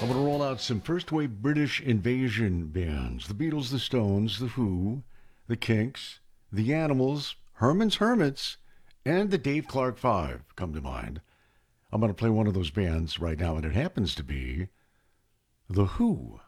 I'm going to roll out some first wave British invasion bands: the Beatles, the Stones, the Who, the Kinks, the Animals, Herman's Hermits, and the Dave Clark Five come to mind. I'm going to play one of those bands right now, and it happens to be the Who.